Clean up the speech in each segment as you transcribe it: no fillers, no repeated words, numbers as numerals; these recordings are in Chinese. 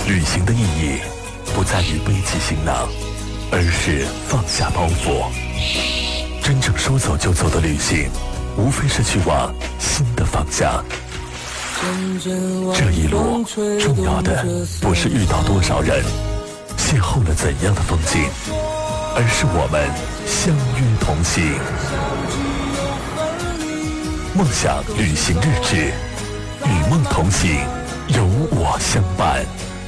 旅行的意义不在于背起行囊，而是放下包袱。真正说走就走的旅行，无非是去往新的方向。这一路重要的不是遇到多少人，邂逅了怎样的风景，而是我们相约同行。梦想旅行日志，与梦同行，有我相伴。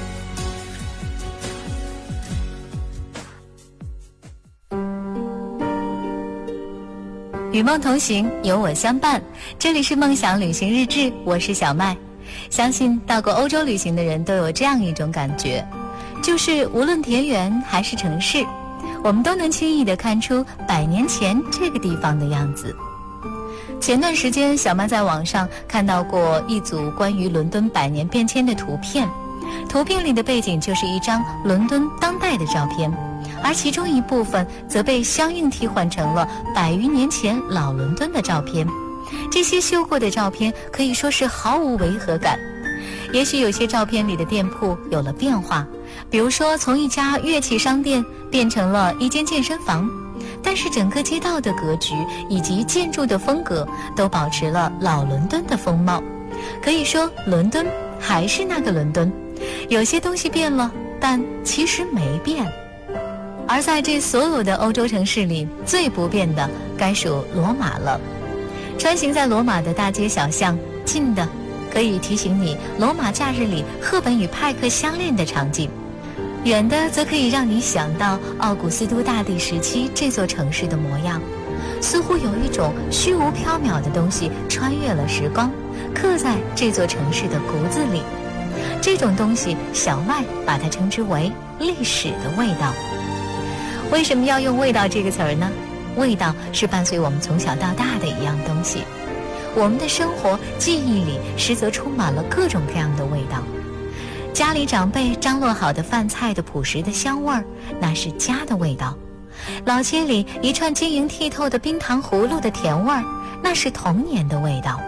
与梦同行，有我相伴。这里是梦想旅行日志，我是小麦。相信到过欧洲旅行的人都有这样一种感觉，就是无论田园还是城市，我们都能轻易地看出100年前这个地方的样子。前段时间，小麦在网上看到过一组关于伦敦100年变迁的图片，图片里的背景就是一张伦敦当代的照片，而其中一部分则被相应替换成了100余年前老伦敦的照片。这些修过的照片可以说是毫无违和感。也许有些照片里的店铺有了变化，比如说从一家乐器商店变成了一间健身房，但是整个街道的格局以及建筑的风格都保持了老伦敦的风貌。可以说伦敦还是那个伦敦，有些东西变了，但其实没变。而在这所有的欧洲城市里，最不变的该属罗马了。穿行在罗马的大街小巷，近的可以提醒你罗马假日里赫本与派克相恋的场景，远的则可以让你想到奥古斯都大帝时期这座城市的模样。似乎有一种虚无缥缈的东西穿越了时光，刻在这座城市的骨子里。这种东西，小麦把它称之为历史的味道。为什么要用味道这个词儿呢？味道是伴随我们从小到大的一样东西，我们的生活记忆里实则充满了各种各样的味道。家里长辈张罗好的饭菜的朴实的香味儿，那是家的味道；老街里一串晶莹剔透的冰糖葫芦的甜味儿，那是童年的味道。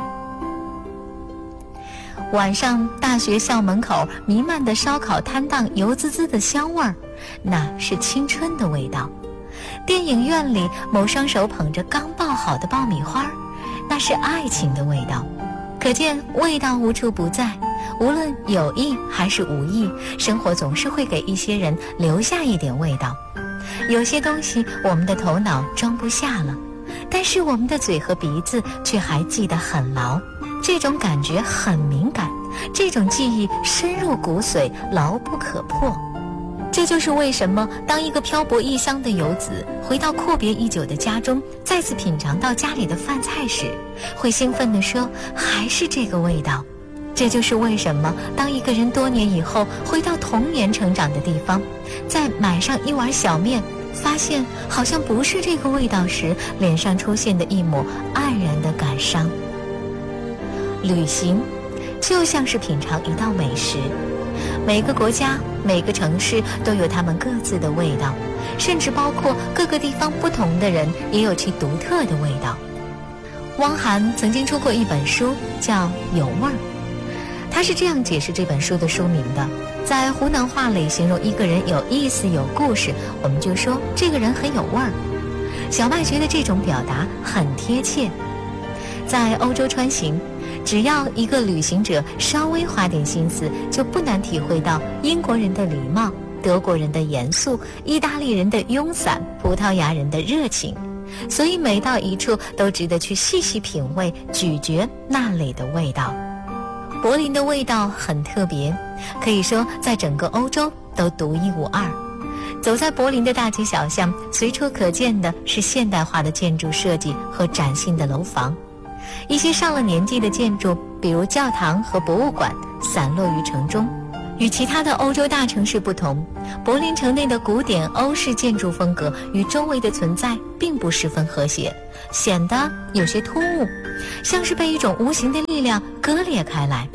晚上大学校门口弥漫的烧烤摊档油滋滋的香味儿，那是青春的味道。电影院里某双手捧着刚爆好的爆米花，那是爱情的味道。可见味道无处不在，无论有意还是无意，生活总是会给一些人留下一点味道。有些东西我们的头脑装不下了，但是我们的嘴和鼻子却还记得很牢。这种感觉很敏感，这种记忆深入骨髓，牢不可破。这就是为什么当一个漂泊异乡的游子回到阔别已久的家中，再次品尝到家里的饭菜时，会兴奋地说，还是这个味道。这就是为什么当一个人多年以后回到童年成长的地方，再买上一碗小面，发现好像不是这个味道时，脸上出现的一抹黯然的感伤。旅行就像是品尝一道美食，每个国家每个城市都有他们各自的味道，甚至包括各个地方不同的人也有其独特的味道。汪涵曾经出过一本书叫《有味儿》，他是这样解释这本书的书名的：在湖南话里形容一个人有意思有故事，我们就说这个人很有味儿。小麦觉得这种表达很贴切。在欧洲穿行，只要一个旅行者稍微花点心思，就不难体会到英国人的礼貌、德国人的严肃、意大利人的慵懒、葡萄牙人的热情。所以每到一处都值得去细细品味、咀嚼那里的味道。柏林的味道很特别，可以说在整个欧洲都独一无二。走在柏林的大街小巷，随处可见的是现代化的建筑设计和崭新的楼房。一些上了年纪的建筑，比如教堂和博物馆，散落于城中。与其他的欧洲大城市不同，柏林城内的古典欧式建筑风格与周围的存在并不十分和谐，显得有些突兀，像是被一种无形的力量割裂开来。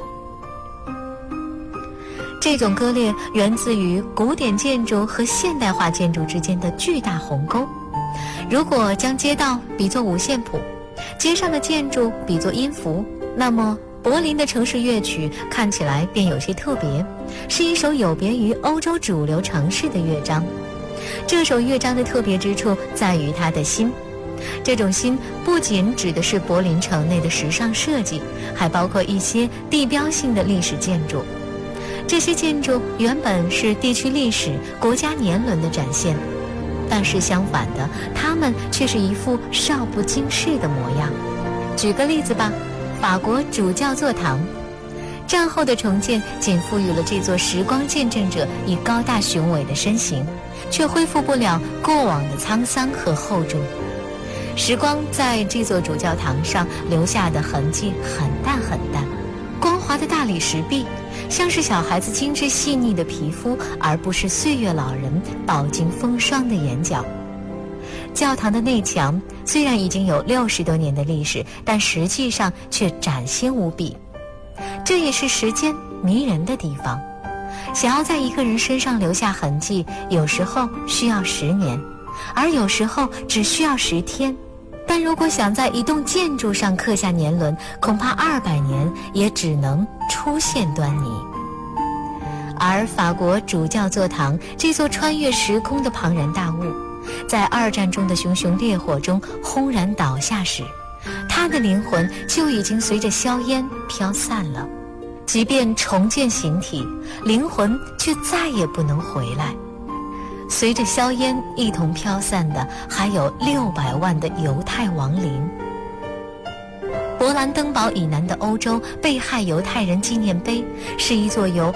这种割裂源自于古典建筑和现代化建筑之间的巨大鸿沟。如果将街道比作五线谱，街上的建筑比作音符，那么柏林的城市乐曲看起来便有些特别，是一首有别于欧洲主流城市的乐章。这首乐章的特别之处在于它的心，这种心不仅指的是柏林城内的时尚设计，还包括一些地标性的历史建筑。这些建筑原本是地区历史、国家年轮的展现，但是相反的，它们却是一副少不经事的模样。举个例子吧，法国主教座堂，战后的重建仅赋予了这座时光见证者以高大雄伟的身形，却恢复不了过往的沧桑和厚重。时光在这座主教堂上留下的痕迹很淡很淡，光滑的大理石壁像是小孩子精致细腻的皮肤，而不是岁月老人饱经风霜的眼角。教堂的内墙虽然已经有60多年的历史，但实际上却崭新无比。这也是时间迷人的地方。想要在一个人身上留下痕迹，有时候需要10年，而有时候只需要10天。但如果想在一栋建筑上刻下年轮，恐怕200年也只能出现端倪。而法国主教座堂这座穿越时空的庞然大物，在2战中的熊熊烈火中轰然倒下时，他的灵魂就已经随着硝烟飘散了。即便重建形体，灵魂却再也不能回来。随着硝烟一同飘散的，还有600万的犹太亡灵。勃兰登堡以南的欧洲被害犹太人纪念碑，是一座由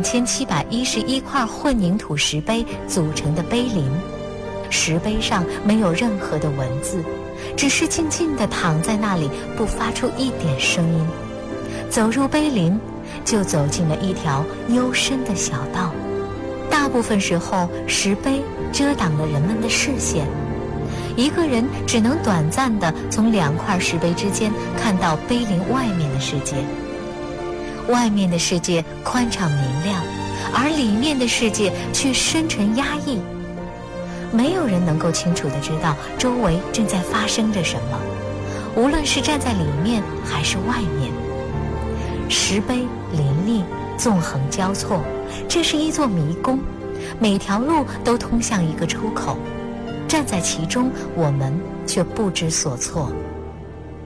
2711块混凝土石碑组成的碑林。石碑上没有任何的文字，只是静静地躺在那里，不发出一点声音。走入碑林，就走进了一条幽深的小道。大部分时候，石碑遮挡了人们的视线，一个人只能短暂地从2块石碑之间看到碑林外面的世界。外面的世界宽敞明亮，而里面的世界却深沉压抑。没有人能够清楚地知道周围正在发生着什么，无论是站在里面还是外面。石碑林立，纵横交错，这是一座迷宫，每条路都通向一个出口，站在其中，我们却不知所措。